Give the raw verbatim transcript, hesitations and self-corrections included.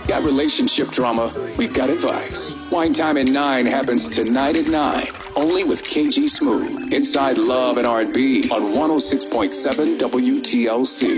Got relationship drama? We got advice. Wine Time at nine happens tonight at nine. Only with K G Smooth. Inside Love and R and B on one oh six point seven W T L C.